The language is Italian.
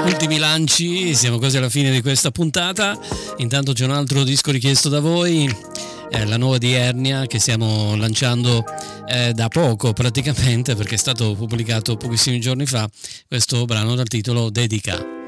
Ultimi lanci, siamo quasi alla fine di questa puntata. Intanto c'è un altro disco richiesto da voi, la nuova di Ernia, che stiamo lanciando da poco praticamente, perché è stato pubblicato pochissimi giorni fa, questo brano dal titolo Dedica.